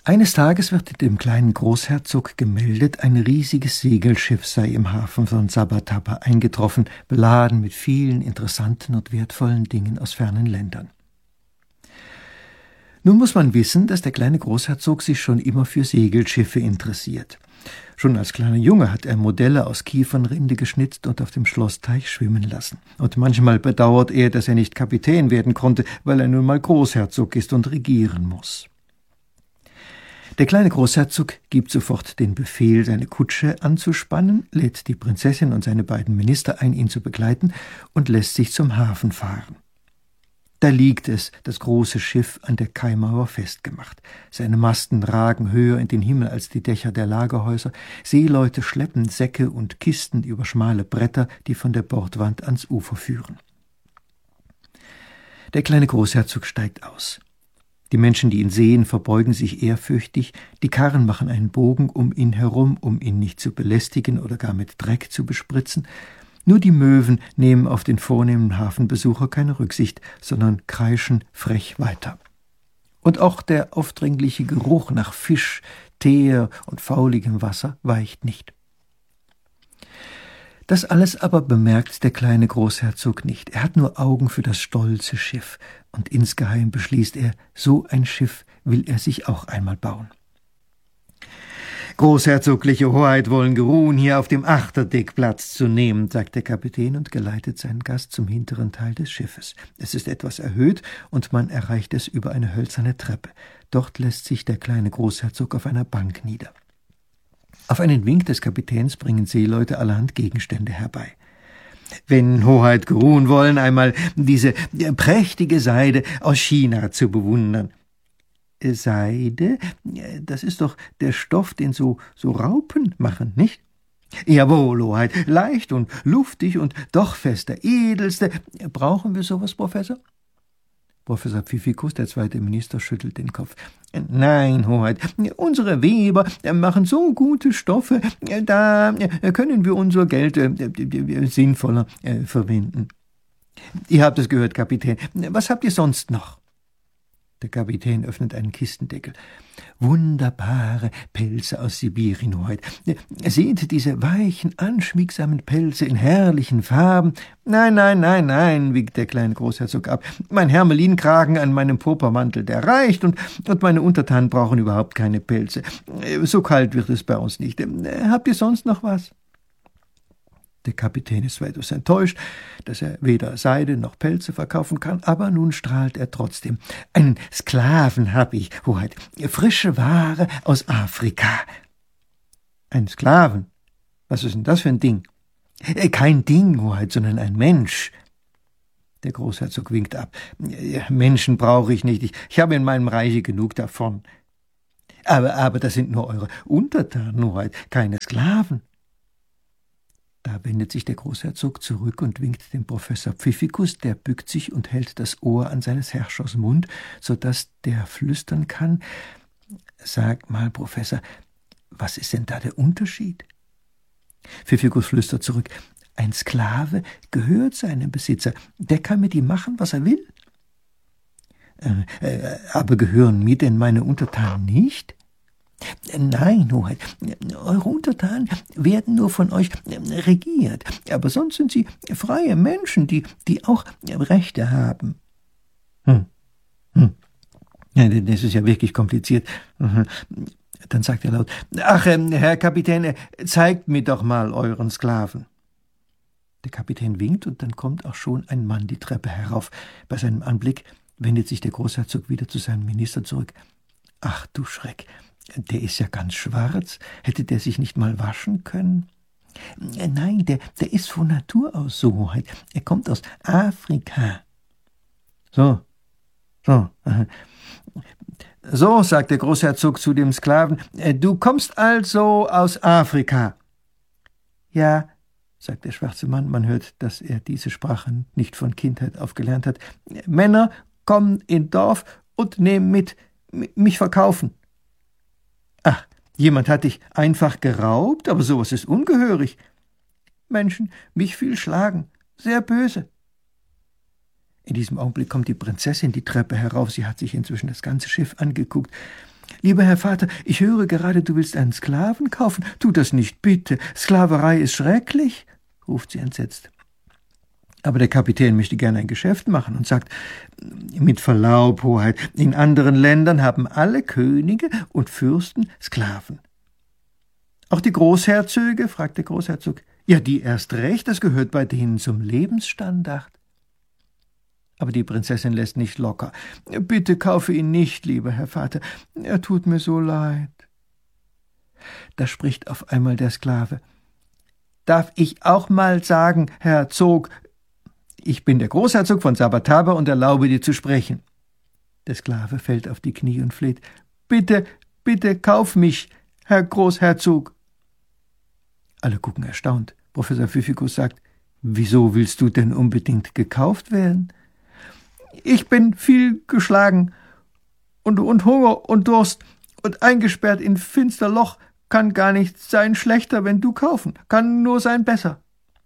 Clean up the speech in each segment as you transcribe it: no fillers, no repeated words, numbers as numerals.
Eines Tages wird dem kleinen Großherzog gemeldet, ein riesiges Segelschiff sei im Hafen von Sabataba eingetroffen, beladen mit vielen interessanten und wertvollen Dingen aus fernen Ländern. Nun muss man wissen, dass der kleine Großherzog sich schon immer für Segelschiffe interessiert. Schon als kleiner Junge hat er Modelle aus Kiefernrinde geschnitzt und auf dem Schlossteich schwimmen lassen. Und manchmal bedauert er, dass er nicht Kapitän werden konnte, weil er nun mal Großherzog ist und regieren muss. Der kleine Großherzog gibt sofort den Befehl, seine Kutsche anzuspannen, lädt die Prinzessin und seine beiden Minister ein, ihn zu begleiten, und lässt sich zum Hafen fahren. Da liegt es, das große Schiff, an der Kaimauer festgemacht. Seine Masten ragen höher in den Himmel als die Dächer der Lagerhäuser. Seeleute schleppen Säcke und Kisten über schmale Bretter, die von der Bordwand ans Ufer führen. Der kleine Großherzog steigt aus. Die Menschen, die ihn sehen, verbeugen sich ehrfürchtig, die Karren machen einen Bogen um ihn herum, um ihn nicht zu belästigen oder gar mit Dreck zu bespritzen. Nur die Möwen nehmen auf den vornehmen Hafenbesucher keine Rücksicht, sondern kreischen frech weiter. Und auch der aufdringliche Geruch nach Fisch, Teer und fauligem Wasser weicht nicht. Das alles aber bemerkt der kleine Großherzog nicht. Er hat nur Augen für das stolze Schiff, und insgeheim beschließt er, so ein Schiff will er sich auch einmal bauen. »Großherzogliche Hoheit wollen geruhen, hier auf dem Achterdeck Platz zu nehmen«, sagt der Kapitän und geleitet seinen Gast zum hinteren Teil des Schiffes. Es ist etwas erhöht, und man erreicht es über eine hölzerne Treppe. Dort lässt sich der kleine Großherzog auf einer Bank nieder. Auf einen Wink des Kapitäns bringen Seeleute allerhand Gegenstände herbei. »Wenn Hoheit geruhen wollen, einmal diese prächtige Seide aus China zu bewundern.« »Seide? Das ist doch der Stoff, den so Raupen machen, nicht?« »Jawohl, Hoheit, leicht und luftig und doch fest, der edelste. Brauchen wir sowas, Professor?« Professor Pfiffikus, der zweite Minister, schüttelt den Kopf. »Nein, Hoheit, unsere Weber machen so gute Stoffe, da können wir unser Geld sinnvoller verwenden.« »Ihr habt es gehört, Kapitän. Was habt ihr sonst noch?« Der Kapitän öffnet einen Kistendeckel. »Wunderbare Pelze aus Sibirien, Hoheit. Seht diese weichen, anschmiegsamen Pelze in herrlichen Farben.« »Nein«, wiegt der kleine Großherzog ab. »Mein Hermelinkragen an meinem Purpurmantel, der reicht, und meine Untertanen brauchen überhaupt keine Pelze. So kalt wird es bei uns nicht. Habt ihr sonst noch was?« Der Kapitän ist weitaus enttäuscht, dass er weder Seide noch Pelze verkaufen kann, aber nun strahlt er trotzdem. »Einen Sklaven hab ich, Hoheit, frische Ware aus Afrika.« »Ein Sklaven? Was ist denn das für ein Ding?« »Kein Ding, Hoheit, sondern ein Mensch.« Der Großherzog winkt ab. »Menschen brauche ich nicht, ich habe in meinem Reiche genug davon.« »Aber das sind nur eure Untertanen, Hoheit, keine Sklaven.« Da wendet sich der Großherzog zurück und winkt dem Professor Pfiffikus, der bückt sich und hält das Ohr an seines Herrschers Mund, so dass der flüstern kann. »Sag mal, Professor, was ist denn da der Unterschied?« Pfiffikus flüstert zurück. »Ein Sklave gehört seinem Besitzer, der kann mit ihm machen, was er will.« »Aber gehören mir denn meine Untertanen nicht?« »Nein, Hoheit, eure Untertanen werden nur von euch regiert, aber sonst sind sie freie Menschen, die auch Rechte haben.« Ja, das ist ja wirklich kompliziert. Dann sagt er laut, »Ach, Herr Kapitän, zeigt mir doch mal euren Sklaven.« Der Kapitän winkt, und dann kommt auch schon ein Mann die Treppe herauf. Bei seinem Anblick wendet sich der Großherzog wieder zu seinem Minister zurück. »Ach du Schreck, der ist ja ganz schwarz. Hätte der sich nicht mal waschen können?« »Nein, der ist von Natur aus so, Hoheit. Er kommt aus Afrika.« »So, sagt der Großherzog zu dem Sklaven, »du kommst also aus Afrika?« »Ja«, sagt der schwarze Mann, man hört, dass er diese Sprache nicht von Kindheit auf gelernt hat. »Männer kommen in Dorf und nehmen mich verkaufen.« »Ach, jemand hat dich einfach geraubt, aber sowas ist ungehörig. Menschen, mich viel schlagen, sehr böse.« In diesem Augenblick kommt die Prinzessin die Treppe herauf. Sie hat sich inzwischen das ganze Schiff angeguckt. »Lieber Herr Vater, ich höre gerade, du willst einen Sklaven kaufen. Tu das nicht, bitte. Sklaverei ist schrecklich«, ruft sie entsetzt. Aber der Kapitän möchte gerne ein Geschäft machen und sagt, »Mit Verlaub, Hoheit, in anderen Ländern haben alle Könige und Fürsten Sklaven.« »Auch die Großherzöge?« fragt der Großherzog. »Ja, die erst recht, das gehört bei denen zum Lebensstandard.« Aber die Prinzessin lässt nicht locker. »Bitte kaufe ihn nicht, lieber Herr Vater, er tut mir so leid.« Da spricht auf einmal der Sklave. »Darf ich auch mal sagen, Herzog, ich bin der Großherzog von Sabataba und erlaube dir zu sprechen.« Der Sklave fällt auf die Knie und fleht. »Bitte, bitte, kauf mich, Herr Großherzog.« Alle gucken erstaunt. Professor Pfiffikus sagt, »Wieso willst du denn unbedingt gekauft werden?« »Ich bin viel geschlagen und Hunger und Durst und eingesperrt in finster Loch. Kann gar nicht sein schlechter, wenn du kaufen. Kann nur sein besser.«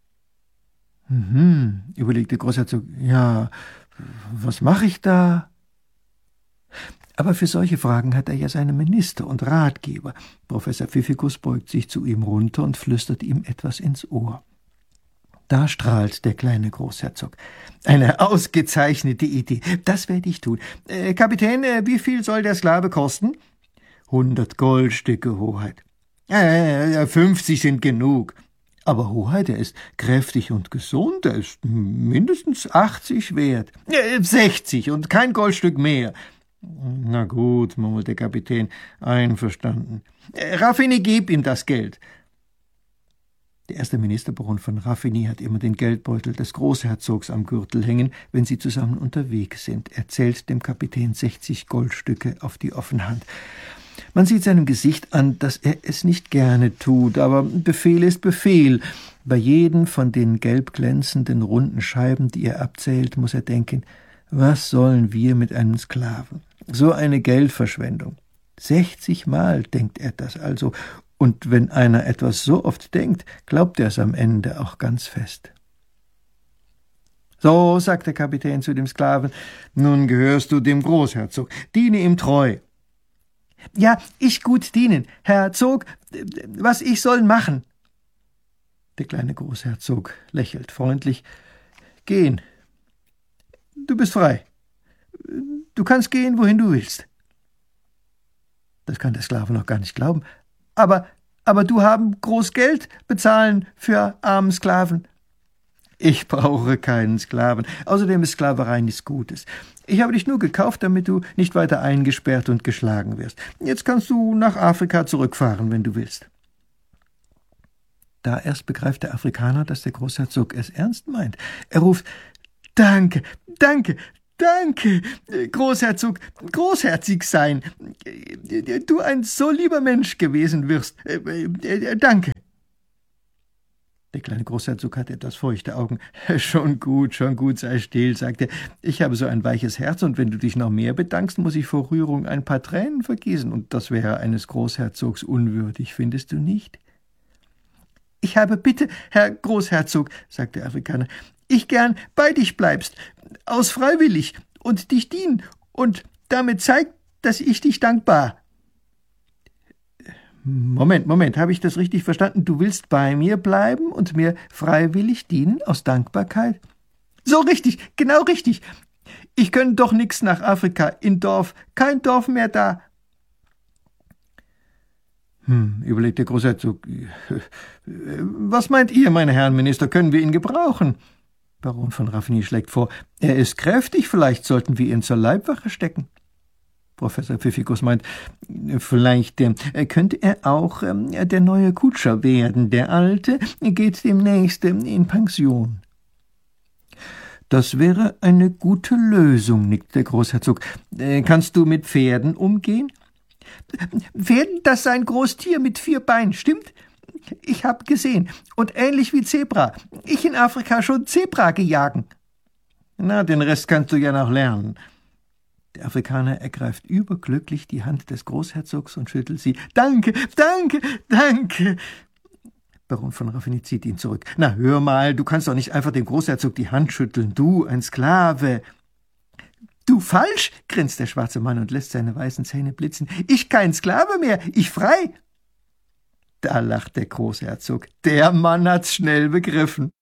Überlegt der Großherzog. »Ja, was mache ich da?« Aber für solche Fragen hat er ja seine Minister und Ratgeber. Professor Pfiffikus beugt sich zu ihm runter und flüstert ihm etwas ins Ohr. Da strahlt der kleine Großherzog. »Eine ausgezeichnete Idee. Das werde ich tun. Kapitän, wie viel soll der Sklave kosten?« 100 Goldstücke, Hoheit.« 50 sind genug.« »Aber Hoheit, er ist kräftig und gesund. Er ist mindestens 80 wert.« 60 und kein Goldstück mehr.« »Na gut«, murmelt der Kapitän, »einverstanden. Raffini, gib ihm das Geld.« Der erste Ministerbaron von Raffini hat immer den Geldbeutel des Großherzogs am Gürtel hängen, wenn sie zusammen unterwegs sind. Er zählt dem Kapitän 60 Goldstücke auf die offene Hand. Man sieht seinem Gesicht an, dass er es nicht gerne tut, aber Befehl ist Befehl. Bei jedem von den gelb glänzenden, runden Scheiben, die er abzählt, muss er denken, was sollen wir mit einem Sklaven? So eine Geldverschwendung. 60 Mal denkt er das also, und wenn einer etwas so oft denkt, glaubt er es am Ende auch ganz fest. »So«, sagt der Kapitän zu dem Sklaven, »nun gehörst du dem Großherzog. Diene ihm treu.« »Ja, ich gut dienen. Herzog, was ich soll machen?« Der kleine Großherzog lächelt freundlich. »Gehen. Du bist frei. Du kannst gehen, wohin du willst.« Das kann der Sklave noch gar nicht glauben. »Aber du haben groß Geld bezahlen für armen Sklaven.« »Ich brauche keinen Sklaven. Außerdem ist Sklaverei nichts Gutes. Ich habe dich nur gekauft, damit du nicht weiter eingesperrt und geschlagen wirst. Jetzt kannst du nach Afrika zurückfahren, wenn du willst.« Da erst begreift der Afrikaner, dass der Großherzog es ernst meint. Er ruft, »Danke, danke, danke, Großherzog, großherzig sein. Du ein so lieber Mensch gewesen wirst. Danke.« Der kleine Großherzog hat etwas feuchte Augen. Schon gut, sei still«, sagt er. »Ich habe so ein weiches Herz, und wenn du dich noch mehr bedankst, muss ich vor Rührung ein paar Tränen vergießen, und das wäre eines Großherzogs unwürdig, findest du nicht?« »Ich habe Bitte, Herr Großherzog«, sagt der Afrikaner, »ich gern bei dich bleibst, aus freiwillig, und dich dienen, und damit zeigt, dass ich dich dankbar.« Moment, habe ich das richtig verstanden? Du willst bei mir bleiben und mir freiwillig dienen, aus Dankbarkeit? »So richtig, genau richtig. Ich könnt doch nix nach Afrika, in Dorf, kein Dorf mehr da.« Überlegt der Großherzog. »Was meint ihr, meine Herren Minister, können wir ihn gebrauchen?« Baron von Raffini schlägt vor, »Er ist kräftig, vielleicht sollten wir ihn zur Leibwache stecken.« Professor Pfiffikus meint, vielleicht könnte er auch der neue Kutscher werden. Der alte geht demnächst in Pension. »Das wäre eine gute Lösung«, nickt der Großherzog. »Kannst du mit Pferden umgehen?« »Pferden, das sei ein Großtier mit 4 Beinen, stimmt? Ich hab gesehen. Und ähnlich wie Zebra. Ich in Afrika schon Zebra gejagen.« »Na, den Rest kannst du ja noch lernen.« Der Afrikaner ergreift überglücklich die Hand des Großherzogs und schüttelt sie. »Danke, danke, danke!« Baron von Raffini zieht ihn zurück. »Na, hör mal, du kannst doch nicht einfach dem Großherzog die Hand schütteln. Du, ein Sklave.« »Du falsch«, grinst der schwarze Mann und lässt seine weißen Zähne blitzen. »Ich kein Sklave mehr, ich frei.« Da lacht der Großherzog. Der Mann hat's schnell begriffen.